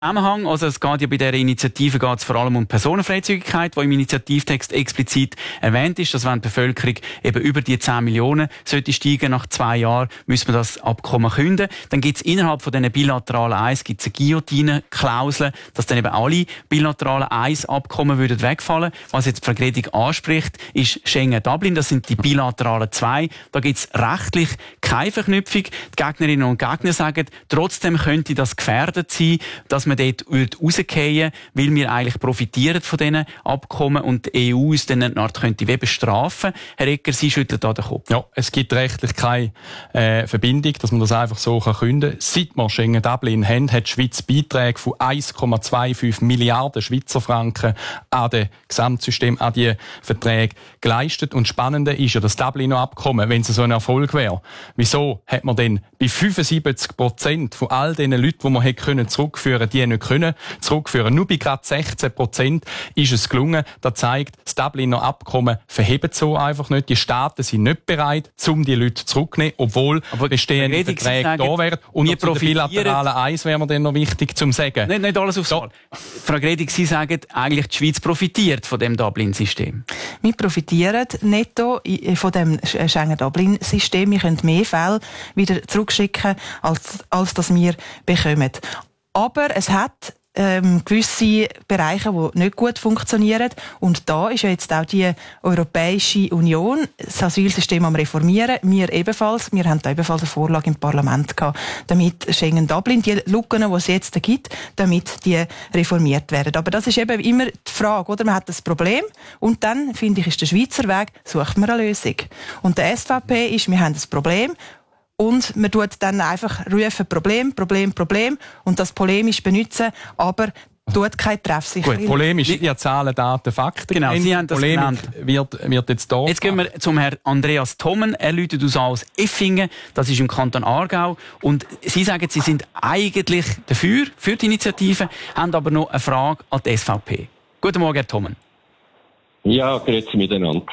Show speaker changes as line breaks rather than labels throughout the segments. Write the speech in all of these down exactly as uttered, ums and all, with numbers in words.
Zusammenhang. Also es geht ja bei dieser Initiative geht es vor allem um Personenfreizügigkeit, die im Initiativtext explizit erwähnt ist, dass wenn die Bevölkerung eben über die zehn Millionen sollte steigen nach zwei Jahren, müssen wir das Abkommen künden. Dann gibt es innerhalb von diesen bilateralen Eins gibt's eine Guillotine-Klausel, dass dann eben alle bilateralen Eins-Abkommen würden wegfallen. Was jetzt Frau Gredig anspricht, ist Schengen-Dublin. Das sind die bilateralen zwei. Da gibt es rechtlich keine Verknüpfung. Die Gegnerinnen und Gegner sagen, trotzdem könnte das gefährdet sein, dass man dort rausgehen, weil wir eigentlich profitieren von diesen Abkommen und die E U uns dann eine Art könnte wie bestrafen. Herr Egger, Sie schütteln da den Kopf.
Ja, es gibt rechtlich keine äh, Verbindung, dass man das einfach so kann künden kann. Seit wir Schengen-Dublin haben, hat die Schweiz Beiträge von eins Komma fünfundzwanzig Milliarden Schweizer Franken an das Gesamtsystem, an die Verträge geleistet. Und das Spannende ist ja das Dubliner Abkommen, wenn es so ein Erfolg wäre. Wieso hat man denn bei fünfundsiebzig Prozent von all den Leuten, die man hätte können zurückführen, die nicht können zurückführen. Nur bei gerade sechzehn Prozent ist es gelungen. Das zeigt, das Dubliner Abkommen verhebt so einfach nicht. Die Staaten sind nicht bereit, um die Leute zurückzunehmen, obwohl aber bestehende Verträge sagen, da wären. Und wir zu den bilateralen Eins wäre mir dann noch wichtig zu sagen.
Nicht, nicht alles aufs Mal. Frau Gredig, Sie sagen, eigentlich die Schweiz profitiert von dem Dublin-System.
Wir profitieren netto von dem Schengen-Dublin-System. Wir können mehr Fälle wieder zurückschicken, als, als dass wir bekommen. Aber es hat ähm, gewisse Bereiche, die nicht gut funktionieren. Und da ist ja jetzt auch die Europäische Union das Asylsystem am Reformieren. Wir ebenfalls. Wir haben da ebenfalls eine Vorlage im Parlament gehabt, damit Schengen-Dublin, die Lücken, die es jetzt gibt, damit die reformiert werden. Aber das ist eben immer die Frage, oder? Man hat das Problem und dann, finde ich, ist der Schweizer Weg, sucht man eine Lösung. Und der S V P ist, wir haben das Problem. Und man tut dann einfach rufen, Problem, Problem, Problem und das polemisch benutzen, aber tut keine Treffsicherheit.
Gut, polemisch, ja, Zahlen, Daten, Fakten.
Genau, Sie haben das genannt.
Wird, wird jetzt da.
Jetzt gehen wir zum Herrn Andreas Thommen. Er läutet aus aus Effingen, das ist im Kanton Aargau. Und Sie sagen, Sie sind eigentlich dafür, für die Initiative, haben aber noch eine Frage an die S V P. Guten Morgen, Herr Thommen.
Ja, grüezi miteinander.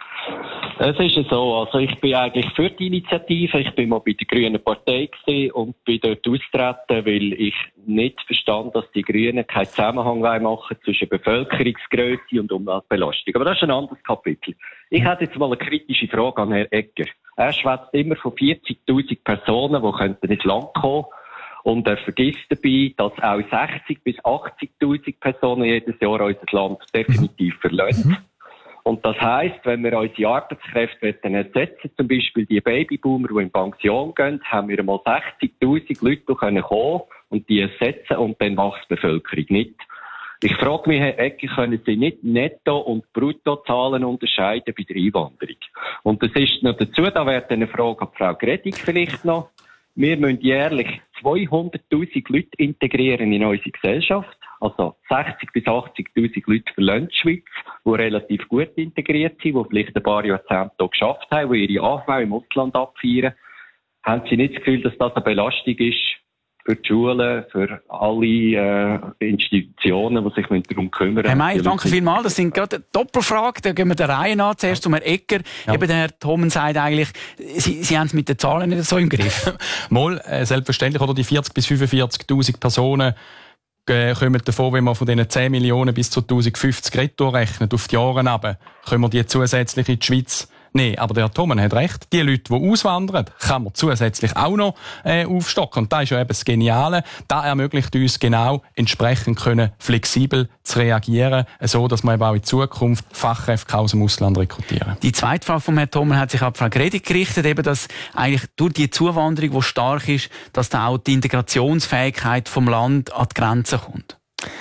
Es ist so, also ich bin eigentlich für die Initiative. Ich bin mal bei der Grünen Partei gewesen und bin dort austreten, weil ich nicht verstand, dass die Grünen keinen Zusammenhang machen zwischen Bevölkerungsgröße und Umweltbelastung. Aber das ist ein anderes Kapitel. Ich hätte jetzt mal eine kritische Frage an Herrn Egger. Er schwätzt immer von vierzigtausend Personen, die könnten ins Land kommen. Und er vergisst dabei, dass auch sechzigtausend bis achtzigtausend Personen jedes Jahr unser Land definitiv verlassen. Und das heisst, wenn wir unsere Arbeitskräfte ersetzen, zum Beispiel die Babyboomer, die in Pension gehen, haben wir mal sechzigtausend Leute, die kommen können und die ersetzen und dann wächst die Bevölkerung nicht. Ich frage mich, Herr Egger, können Sie nicht Netto- und Bruttozahlen unterscheiden bei der Einwanderung? Und das ist noch dazu, da wäre eine Frage an Frau Gredig vielleicht noch. Wir müssen jährlich zweihunderttausend Leute integrieren in unsere Gesellschaft. Also sechzigtausend bis achtzigtausend Leute verlassen die Schweiz, die relativ gut integriert sind, die vielleicht ein paar Jahrzehnte hier geschafft haben, die ihre Anfälle im Ausland abfeiern. Haben Sie nicht das Gefühl, dass das eine Belastung ist für die Schulen, für alle äh, Institutionen, die sich darum kümmern?
Herr Meier, danke vielmals. Das sind gerade Doppelfragen. Da gehen wir der Reihe nach. Zuerst zum Herrn Egger. Ja. Eben der Herr Thommen sagt eigentlich, Sie, Sie haben es mit den Zahlen nicht so im Griff.
Mal, äh, selbstverständlich, oder die vierzig bis fünfundvierzigtausend Personen äh, kommen davon, wenn man von diesen zehn Millionen bis zu tausendfünfzig retour rechnet, auf die Jahre runter, können wir die zusätzlich in die Schweiz nehmen. Aber der Herr Thommen hat recht. Die Leute, die auswandern, kann man zusätzlich auch noch äh, aufstocken. Und das ist ja eben das Geniale. Das ermöglicht uns genau entsprechend können flexibel zu reagieren, so dass wir eben auch in Zukunft Fachkräfte aus dem Ausland rekrutieren.
Die zweite Frage von Herrn Thommen hat sich an Frau Gredig gerichtet, eben, dass eigentlich durch die Zuwanderung, die stark ist, dass da auch die Integrationsfähigkeit vom Land an die Grenzen kommt.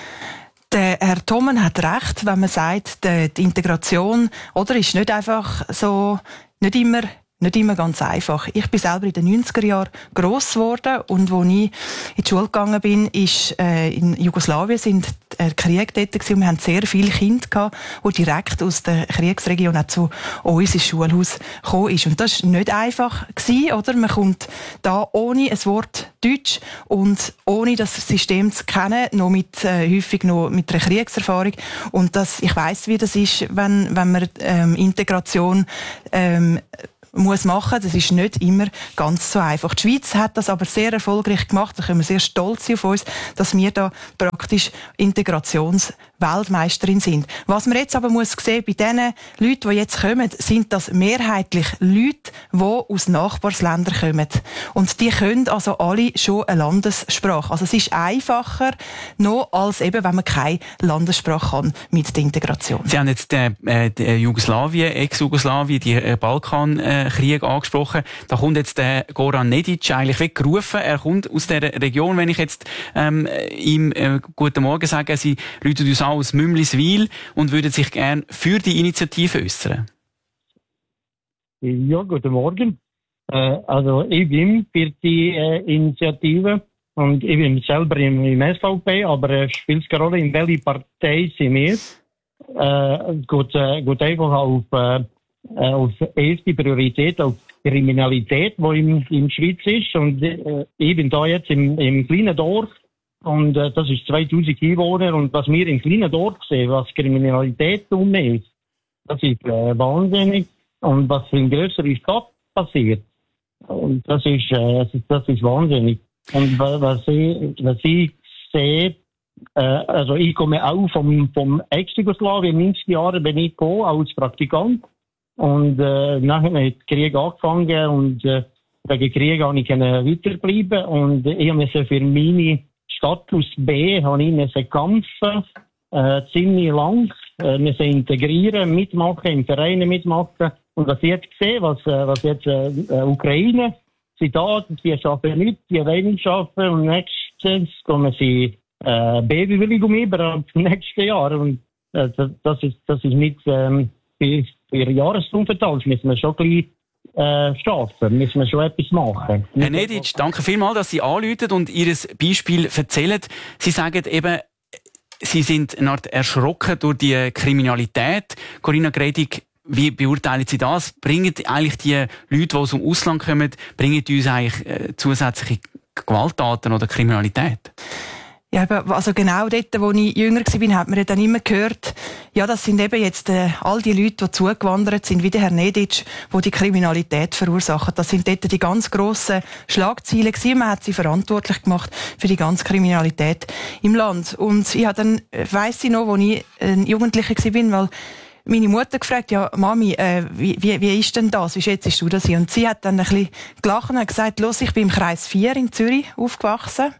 Der Herr Thommen hat recht, wenn man sagt, die Integration, oder, ist nicht einfach so, nicht immer, nicht immer ganz einfach. Ich bin selber in den neunziger Jahren gross geworden und als ich in die Schule gegangen bin, ist, äh, in Jugoslawien sind äh, Krieg dort gewesen, und wir hatten sehr viele Kinder gehabt, die direkt aus der Kriegsregion auch zu uns ins Schulhaus gekommen ist. Und das war nicht einfach gewesen, oder? Man kommt da ohne ein Wort Deutsch und ohne das System zu kennen, noch mit, äh, häufig noch mit einer Kriegserfahrung. Und das, ich weiss, wie das ist, wenn, wenn man ähm, Integration ähm, muss machen. Das ist nicht immer ganz so einfach. Die Schweiz hat das aber sehr erfolgreich gemacht. Da können wir sehr stolz sein auf uns, dass wir da praktisch Integrationsweltmeisterin sind. Was man jetzt aber muss sehen, bei den Leuten, die jetzt kommen, sind das mehrheitlich Leute, die aus Nachbarländern kommen. Und die können also alle schon eine Landessprache. Also es ist einfacher noch, als eben, wenn man keine Landessprache kann mit der Integration.
Sie haben jetzt den, äh, den Jugoslawien, Ex-Jugoslawien, die äh, Balkankrieg äh, angesprochen. Da kommt jetzt der Goran Nedic eigentlich weggerufen. Er kommt aus der Region, wenn ich jetzt ähm, ihm äh, guten Morgen sage, Sie rufen uns an aus Mümliswil und würden sich gerne für die Initiative äußern.
Ja, guten Morgen. Äh, also ich bin für die äh, Initiative und ich bin selber im, im S V P, aber äh, spielt keine Rolle, in welche Partei sind wir. Äh, geht, äh, geht einfach auf, äh, auf erste Priorität, auf Kriminalität, die in, in der Schweiz ist. Und äh, ich bin da jetzt im, im kleinen Dorf und äh, das ist zweitausend Einwohner und was wir im kleinen Dorf sehen, was Kriminalität tun ist, das ist äh, wahnsinnig. Und was in größerer Stadt passiert, und das ist, äh, das ist wahnsinnig. Und was ich, was ich sehe, äh, also ich komme auch vom, vom Ex-Jugoslawien, in den neunziger Jahren bin ich gekommen, als Praktikant. Und, äh, nachher hat der Krieg angefangen und, äh, wegen Krieg habe ich weiterbleiben und ich musste für meine Status B, habe ich müssen kämpfen, äh, ziemlich lang, äh, müssen integrieren, mitmachen, in Vereinen mitmachen. Und was ich jetzt sehe, was, äh, was jetzt, äh, Ukraine, sie da, die arbeiten nicht, die wollen nicht arbeiten und nächstes kommen sie, äh, B-Bewilligung über ab nächsten Jahr. Und, äh, das, das ist, das ist nicht, ähm, für, für Jahresaufenthalt müssen wir schon gleich, äh, schaffen, müssen wir schon etwas machen.
Herr Nedic, danke vielmals, dass Sie anrufen und Ihr Beispiel erzählen. Sie sagen eben, Sie sind eine Art erschrocken durch die Kriminalität. Corinna Gredig, wie beurteilen Sie das? Bringen eigentlich die Leute, die aus dem Ausland kommen, bringen die uns eigentlich äh, zusätzliche Gewalttaten oder Kriminalität?
Ja, also genau dort, wo ich jünger war, hat man ja dann immer gehört, ja, das sind eben jetzt äh, all die Leute, die zugewandert sind, wie der Herr Nedic, die die Kriminalität verursachen. Das sind dort die ganz grossen Schlagzeilen gewesen. Man hat sie verantwortlich gemacht für die ganze Kriminalität im Land. Und ich habe dann, weiss ich noch, als ich ein Jugendlicher war, weil meine Mutter gefragt, ja, Mami, äh, wie, wie, wie ist denn das? Wie schätzt du das? Und sie hat dann ein bisschen gelacht und gesagt, los, ich bin im Kreis vier in Zürich aufgewachsen.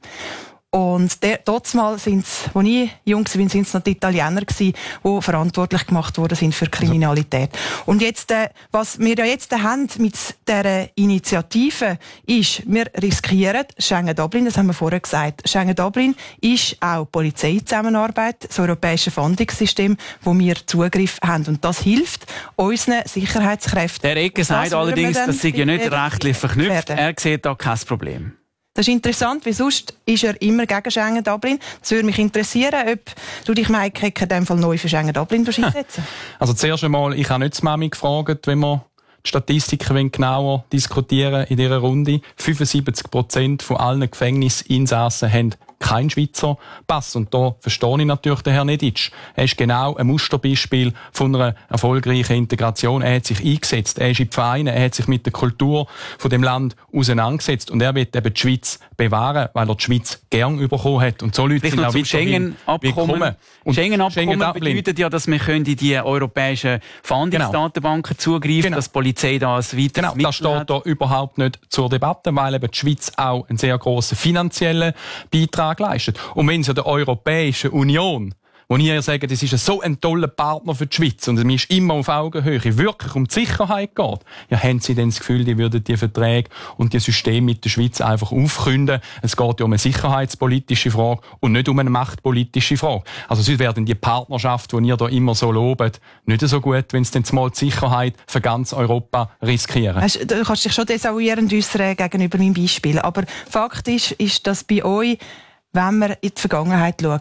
Und der, dort mal sind's, als ich jung war, sind es noch die Italiener gewesen, die verantwortlich gemacht worden sind für Kriminalität. Und jetzt, äh, was wir ja jetzt haben mit dieser Initiative ist, wir riskieren Schengen-Dublin, das haben wir vorher gesagt. Schengen-Dublin ist auch Polizeizusammenarbeit, das europäische Fahndungssystem, wo wir Zugriff haben. Und das hilft unseren Sicherheitskräften.
Der Ecke sagt allerdings, das sei ja nicht rechtlich verknüpft.
Werden.
Er sieht da kein Problem.
Das ist interessant, weil sonst ist er immer gegen Schengen-Dublin. Das würde mich interessieren, ob du dich, Mike Hecker, in dem Fall neu für Schengen-Dublin einsetzen.
Also zuerst einmal, ich habe nicht die Mami gefragt, wenn wir die Statistiken genauer diskutieren in dieser Runde. fünfundsiebzig Prozent von allen Gefängnisinsassen haben kein Schweizer Pass. Und da verstehe ich natürlich den Herrn Nedic. Er ist genau ein Musterbeispiel von einer erfolgreichen Integration. Er hat sich eingesetzt, er ist in die Vereine, er hat sich mit der Kultur von dem Land auseinandergesetzt. Und er will eben die Schweiz bewahren, weil er die Schweiz gern bekommen hat. Und so Leute sind auch weiterhin
Schengen-Abkommen. Schengen-Abkommen bedeutet ja, dass wir in die europäischen Fahndungsdatenbanken zugreifen, genau. Dass die Polizei da ein weiteres
Genau, das steht da überhaupt nicht zur Debatte, weil eben die Schweiz auch einen sehr grossen finanziellen Beitrag leistet. Und wenn es ja der Europäischen Union, wo ich ihr sage, das ist so ein toller Partner für die Schweiz und man ist immer auf Augenhöhe, wirklich um die Sicherheit geht, ja, haben sie dann das Gefühl, die würden die Verträge und die Systeme mit der Schweiz einfach aufkünden. Es geht ja um eine sicherheitspolitische Frage und nicht um eine machtpolitische Frage. Also sonst werden die Partnerschaft, die ihr da immer so lobt, nicht so gut, wenn es dann mal die Sicherheit für ganz Europa riskieren.
Weißt, du kannst dich schon desavouierend äußern gegenüber meinem Beispiel, aber faktisch ist, dass bei euch, wenn man in die Vergangenheit schaut,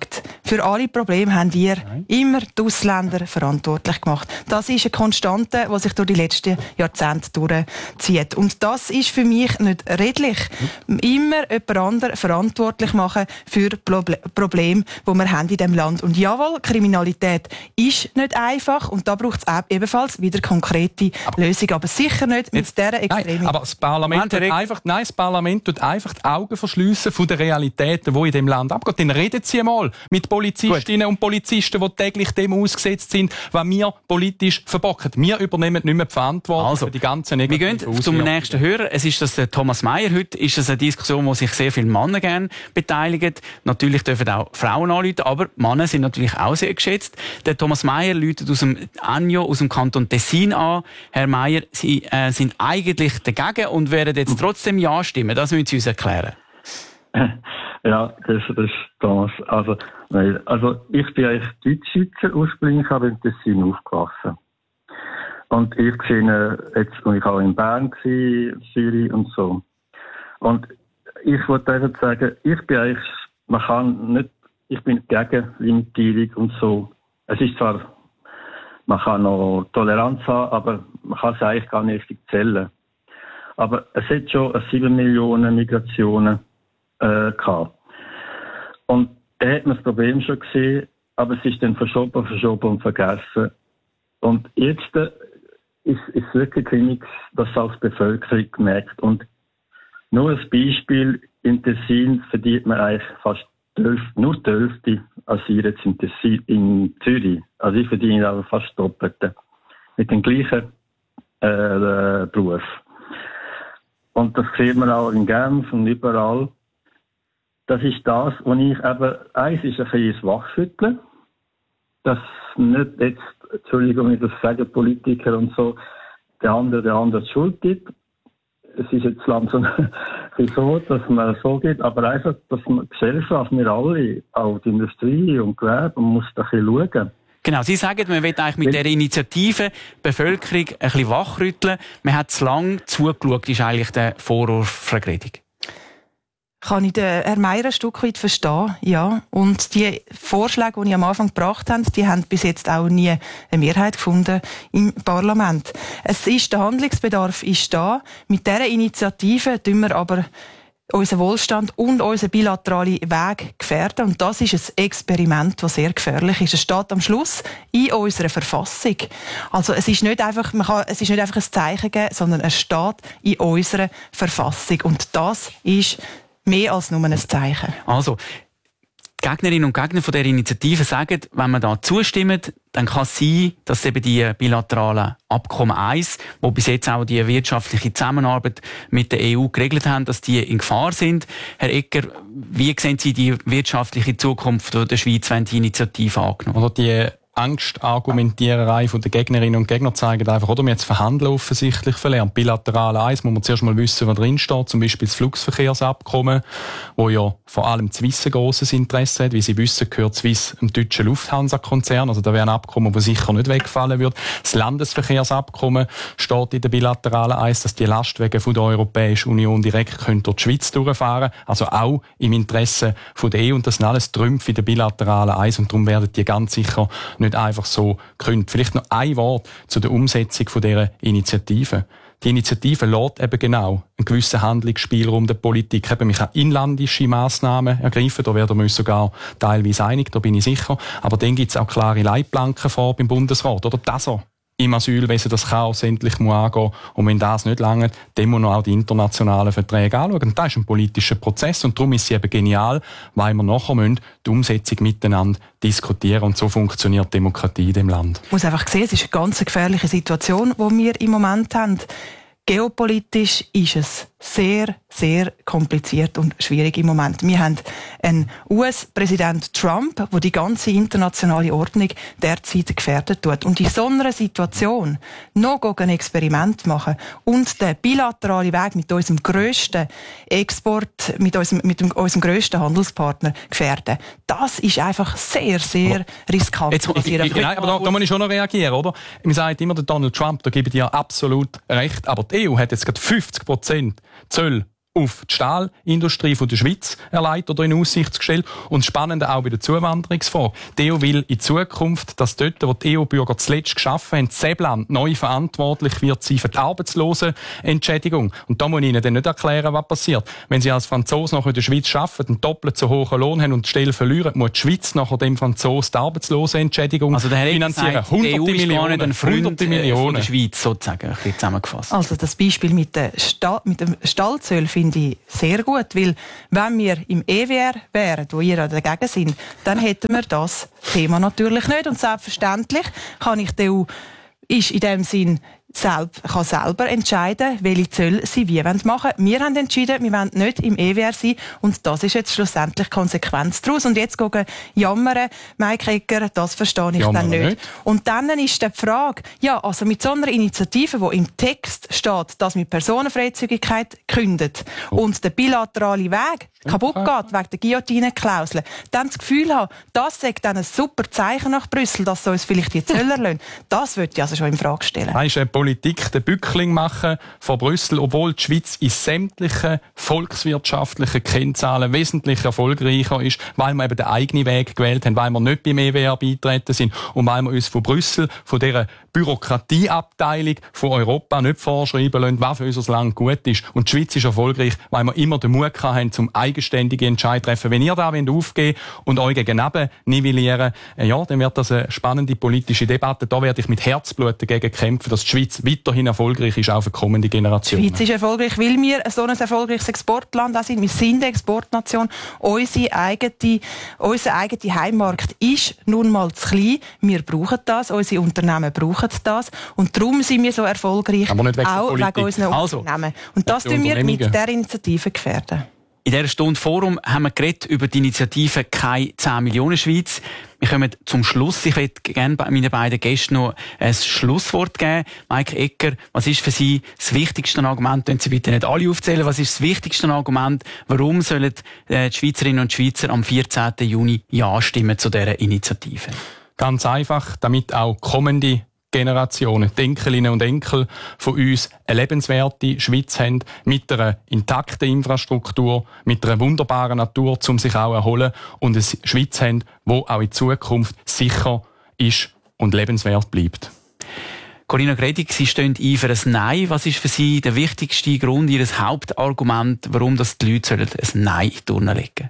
Für alle Probleme haben wir Nein. immer die Ausländer verantwortlich gemacht. Das ist eine Konstante, die sich durch die letzten Jahrzehnte durchzieht. Und das ist für mich nicht redlich. Immer jemand anderen verantwortlich machen für Proble- Probleme, die wir haben in diesem Land. Und jawohl, Kriminalität ist nicht einfach und da braucht es ebenfalls wieder konkrete Lösungen. Aber sicher nicht mit dieser Extremen.
Nein, aber das Parlament tut einfach, nein, das Parlament tut einfach die Augen verschliessen von den Realitäten, die in diesem Land abgehen. Dann reden Sie mal mit Polizistinnen Gut. und Polizisten, die täglich dem ausgesetzt sind, was wir politisch verbocken. Wir übernehmen nicht mehr die Verantwortung
also,
für die ganzen negativen
Wir gehen zum nächsten Hörer. Es ist das der Thomas Meyer. Heute ist das eine Diskussion, wo sich sehr viele Männer gerne beteiligen. Natürlich dürfen auch Frauen anrufen, aber Männer sind natürlich auch sehr geschätzt. Der Thomas Meyer ruft aus dem Anjo, aus dem Kanton Tessin an. Herr Meyer, Sie äh, sind eigentlich dagegen und werden jetzt trotzdem Ja stimmen. Das müssen Sie uns erklären.
Ja, das, das ist Thomas. Also, nein, also ich bin eigentlich Deutschschweizer ursprünglich, aber in Tessin aufgewachsen. Und ich sehe jetzt, und ich auch in Bern gewesen, Zürich und so. Und ich wollte einfach sagen, ich bin eigentlich, man kann nicht, ich bin gegen Limitierung und so. Es ist zwar, man kann noch Toleranz haben, aber man kann es eigentlich gar nicht richtig zählen. Aber es hat schon sieben Millionen Migrationen äh, gehabt. Und da hat man das Problem schon gesehen, aber es ist dann verschoben, verschoben und vergessen. Und jetzt äh, ist es wirklich nichts, das als Bevölkerung merkt. Und nur als Beispiel, in Tessin verdient man eigentlich fast zwölf, nur die Hälfte als ihr jetzt in, Tessin, in Zürich. Also ich verdiene aber fast Doppelte. Mit dem gleichen äh, Beruf. Und das sieht man auch in Genf und überall. Das ist das, wo ich eben, eins ist ein bisschen das Wachschütteln, dass nicht jetzt, Entschuldigung, ich das sage, Politiker und so, der andere, der andere Schuld gibt. Es ist jetzt langsam so, dass man so geht, aber einfach, dass man Gesellschaft, wir alle, auch die Industrie und Gewerbe, man muss da ein bisschen schauen.
Genau, Sie sagen, man will eigentlich mit dieser Initiative die Bevölkerung ein bisschen wachrütteln. Man hat zu lange zugeschaut, ist eigentlich der Vorwurf, Frau Gredig.
Kann ich den Herrn Meyer ein Stück weit verstehen, ja. Und die Vorschläge, die ich am Anfang gebracht habe, die haben bis jetzt auch nie eine Mehrheit gefunden im Parlament. Es ist, der Handlungsbedarf ist da. Mit dieser Initiative tun wir aber unseren Wohlstand und unseren bilateralen Weg gefährden. Und das ist ein Experiment, das sehr gefährlich ist. Es steht am Schluss in unserer Verfassung. Also es ist nicht einfach, man kann, es ist nicht einfach ein Zeichen geben, sondern es steht in unserer Verfassung. Und das ist mehr als nur ein Zeichen.
Also, die Gegnerinnen und Gegner von dieser Initiative sagen, wenn man da zustimmt, dann kann es sein, dass eben die bilateralen Abkommen eins, wo bis jetzt auch die wirtschaftliche Zusammenarbeit mit der E U geregelt haben, dass die in Gefahr sind. Herr Egger, wie sehen Sie die wirtschaftliche Zukunft der Schweiz, wenn die Initiative angenommen wird?
Oder die Angst-Argumentiererei der Gegnerinnen und Gegner zeigt einfach, oder wir jetzt verhandeln offensichtlich verlernt. Bilateral eins muss man zuerst mal wissen, was drin steht. Zum Beispiel das Flugverkehrsabkommen, wo ja vor allem Swiss ein grosses Interesse hat. Wie Sie wissen, gehört Swiss einem deutschen Lufthansa-Konzern. Also da wäre ein Abkommen, das sicher nicht wegfallen wird. Das Landesverkehrsabkommen steht in der bilateralen eins, dass die Lastwagen von der Europäischen Union direkt können durch die Schweiz durchfahren können. Also auch im Interesse von der E U. Und das sind alles Trümpfe in der bilateralen eins. Und darum werden die ganz sicher nicht einfach so gekündigt. Vielleicht noch ein Wort zu der Umsetzung von dieser Initiative. Die Initiative lässt eben genau einen gewissen Handlungsspielraum der Politik. Eben, man kann inländische Massnahmen ergreifen, da werden wir uns sogar teilweise einig, da bin ich sicher. Aber dann gibt es auch klare Leitplanken vor beim Bundesrat, oder? Dass er im Asylwesen das Chaos endlich muss angehen. Und wenn das nicht lange, dann muss man auch die internationalen Verträge anschauen. Und das ist ein politischer Prozess und darum ist sie eben genial, weil wir nachher müssen die Umsetzung miteinander diskutieren und so funktioniert Demokratie in dem Land.
Ich muss einfach sehen, es ist eine ganz gefährliche Situation, die wir im Moment haben. Geopolitisch ist es sehr, sehr kompliziert und schwierig im Moment. Wir haben einen U S-Präsident Trump, der die ganze internationale Ordnung derzeit gefährdet tut. Und in so einer Situation noch ein Experiment machen und den bilateralen Weg mit unserem grössten Export, mit unserem, mit dem, unserem grössten Handelspartner gefährden, das ist einfach sehr, sehr riskant.
Jetzt, ich, ich, nein, aber da, da muss ich schon noch reagieren, oder? Man sagt immer, der Donald Trump, da gebe ich dir absolut recht, aber die E U hat jetzt gerade fünfzig Prozent Zölle auf die Stahlindustrie von der Schweiz erleichtert oder in Aussicht gestellt. Und spannend auch bei der Zuwanderungsfonds. Die E U will in Zukunft, dass dort, wo die E U-Bürger zuletzt geschaffen haben, das Seeland neu verantwortlich wird sein für die Arbeitslosenentschädigung. Und da muss ich Ihnen dann nicht erklären, was passiert. Wenn Sie als Franzose noch in der Schweiz arbeiten, einen doppelt so hohen Lohn haben und die Stelle verlieren, muss die Schweiz nachher dem Franzosen die Arbeitslosenentschädigung
also der
finanzieren.
Gesagt,
hunderte
die E U ist
Millionen,
gar nicht ein Freund
hunderte Millionen.
Von der Schweiz, sozusagen, ein bisschen zusammengefasst.
Also das Beispiel mit, der Sta- mit dem Stallzöl finde ich sehr gut, weil wenn wir im E W R wären, wo ihr dagegen sind, dann hätten wir das Thema natürlich nicht. Und selbstverständlich kann ich die E U ist in dem Sinn Selb, kann selber entscheiden, welche Zölle sie wie machen wollen. Wir haben entschieden, wir wollen nicht im E W R sein und das ist jetzt schlussendlich Konsequenz daraus. Und jetzt gehen jammern, Mike Egger, das verstehe ich
Jammern
dann nicht.
nicht.
Und dann ist die Frage, ja, also mit so einer Initiative, die im Text steht, dass mit Personenfreizügigkeit kündet oh. und der bilaterale Weg kaputt geht wegen der Guillotine-Klausel, dann das Gefühl haben, das sagt dann ein super Zeichen nach Brüssel, dass sie uns vielleicht die Zöller lassen, das würde ich also schon in Frage stellen.
Politik den Bückling machen von Brüssel, obwohl die Schweiz in sämtlichen volkswirtschaftlichen Kennzahlen wesentlich erfolgreicher ist, weil wir eben den eigenen Weg gewählt haben, weil wir nicht beim E W R beitreten sind und weil wir uns von Brüssel, von dieser Bürokratieabteilung von Europa nicht vorschreiben lassen, was für unser Land gut ist. Und die Schweiz ist erfolgreich, weil wir immer den Mut haben, zum eigenständigen Entscheid treffen. Wenn ihr da aufgehen und euch gegen nivellieren, ja, dann wird das eine spannende politische Debatte. Da werde ich mit Herzblut dagegen kämpfen, dass die Schweiz weiterhin erfolgreich ist, auch für kommende Generationen.
Die Schweiz ist erfolgreich, weil wir so ein erfolgreiches Exportland sind. Wir sind eine Exportnation. Unsere eigene, unser eigener Heimmarkt ist nun mal zu klein. Wir brauchen das. Unsere Unternehmen brauchen das. Und darum sind wir so erfolgreich.
Aber nicht wegen
auch wegen unseren
also,
Unternehmen. Und das tun wir mit dieser Initiative gefährden.
In dieser Stunde Forum haben wir geredet über die Initiative «Keine zehn Millionen Schweiz». Wir kommen zum Schluss. Ich würde gerne meinen beiden Gästen noch ein Schlusswort geben. Mike Egger, was ist für Sie das wichtigste Argument? Können Sie bitte nicht alle aufzählen. Was ist das wichtigste Argument? Warum sollen die Schweizerinnen und Schweizer am vierzehnten Juni Ja stimmen zu dieser Initiative?
Ganz einfach, damit auch kommende Generationen, die Enkelinnen und Enkel von uns eine lebenswerte Schweiz haben, mit einer intakten Infrastruktur, mit einer wunderbaren Natur, um sich auch zu erholen und eine Schweiz haben, die auch in Zukunft sicher ist und lebenswert bleibt.
Corinna Gredig, Sie stehen ein für ein Nein. Was ist für Sie der wichtigste Grund, Ihr Hauptargument, warum das die Leute ein Nein in die Urne legen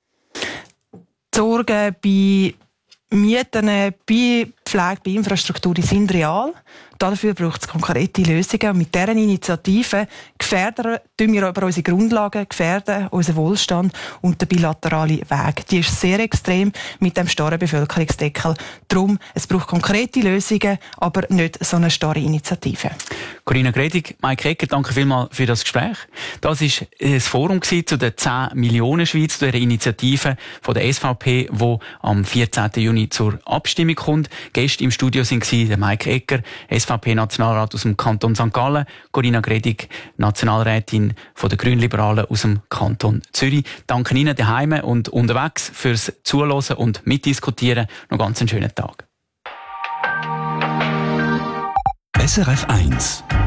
sollen?
Die Sorgen bei Mieten, bei Pflege, bei Infrastruktur, die sind real. Dafür braucht es konkrete Lösungen. Und mit dieser Initiative gefährden wir aber unsere Grundlagen, gefährden unseren Wohlstand und den bilateralen Weg. Die ist sehr extrem mit dem starren Bevölkerungsdeckel. Darum, es braucht konkrete Lösungen, aber nicht so eine starre Initiative.
Corinna Gredig, Mike Egger, danke vielmals für das Gespräch. Das war das Forum zu der zehn Millionen Schweiz, zu der Initiative von der S V P, die am vierzehnten Juni zur Abstimmung kommt. Gäste im Studio waren der Mike Egger, S V P-Nationalrat aus dem Kanton Sankt Gallen, Corinna Gredig, Nationalrätin von der Grünliberalen aus dem Kanton Zürich. Danke Ihnen daheim und unterwegs fürs Zuhören und Mitdiskutieren. Noch ganz einen schönen Tag.
S R F eins